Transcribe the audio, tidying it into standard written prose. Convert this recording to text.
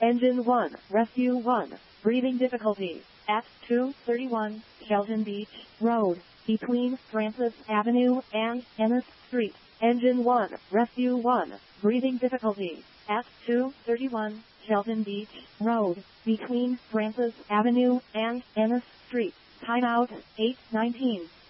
Engine 1, Rescue 1, breathing difficulty, at 231 Shelton Beach Road, between Francis Avenue and Ennis Street. Engine 1, Rescue 1, breathing difficulty, at 231 Shelton Beach Road, between Francis Avenue and Ennis Street. Timeout 8:19.